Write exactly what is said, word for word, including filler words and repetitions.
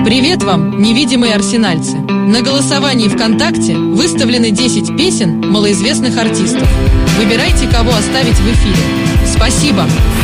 Привет вам, невидимые арсенальцы! На голосовании ВКонтакте выставлены десять песен малоизвестных артистов. Выбирайте, кого оставить в эфире. Спасибо!